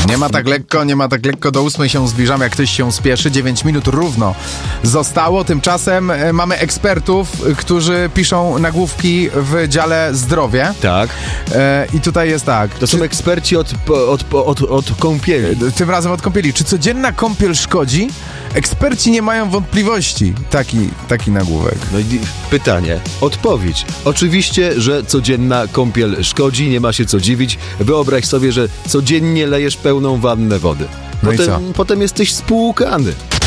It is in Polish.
Nie ma tak lekko, do 8 się zbliżamy, jak ktoś się spieszy, 9 minut równo zostało, tymczasem mamy ekspertów, którzy piszą nagłówki w dziale zdrowie. Tak. I tutaj jest tak. To są eksperci od kąpieli. Tym razem od kąpieli. Czy codzienna kąpiel szkodzi? Eksperci nie mają wątpliwości. Taki nagłówek. No i pytanie, odpowiedź. Oczywiście, że codzienna kąpiel szkodzi, nie ma się co dziwić. Wyobraź sobie, że codziennie lejesz pełną wannę wody. No i co? Potem jesteś spłukany.